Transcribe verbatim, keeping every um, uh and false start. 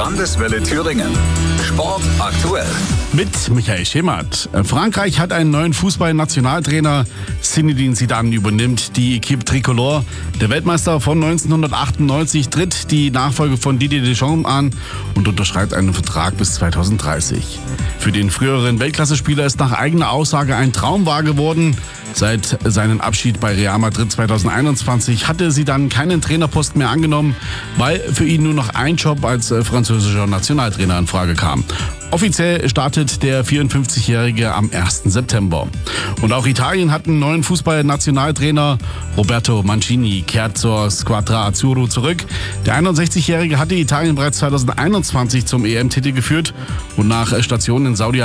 Landeswelle Thüringen. Sport aktuell. Mit Michael Schemert. Frankreich hat einen neuen Fußball-Nationaltrainer. Zinedine Zidane übernimmt die Equipe Tricolore. Der Weltmeister von neunzehnhundertachtundneunzig tritt die Nachfolge von Didier Deschamps an und unterschreibt einen Vertrag bis zweitausenddreißig. Für den früheren Weltklasse-Spieler ist nach eigener Aussage ein Traum wahr geworden. Seit seinem Abschied bei Real Madrid zweitausendeinundzwanzig hatte Zidane keinen Trainerposten mehr angenommen, weil für ihn nur noch ein Job als französischer Nationaltrainer in Frage kam. Offiziell startet der vierundfünfzigjährige am ersten September. Und auch Italien hat einen neuen Fußball-Nationaltrainer. Roberto Mancini kehrt zur Squadra Azzurro zurück. Der einundsechzigjährige hatte Italien bereits zweitausendeinundzwanzig zum E M-Titel geführt und nach Stationen in Saudi